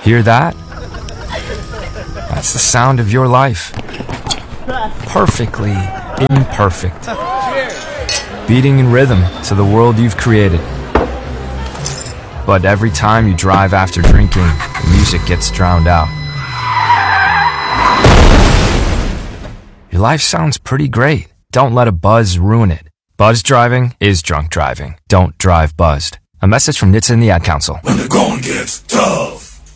Hear that? That's the sound of your life. Perfectly imperfect. Beating in rhythm to the world you've created. But every time you drive after drinking, the music gets drowned out. Your life sounds pretty great. Don't let a buzz ruin it. Buzz driving is drunk driving. Don't drive buzzed. A message from NHTSA and the Ad Council. When the going gets tough.